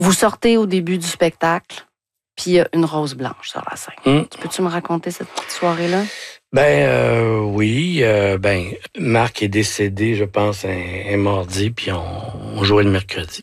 Vous sortez au début du spectacle, puis il y a une rose blanche sur la scène. Peux-tu me raconter cette petite soirée-là? Oui. Marc est décédé, je pense, un mardi, puis on jouait le mercredi.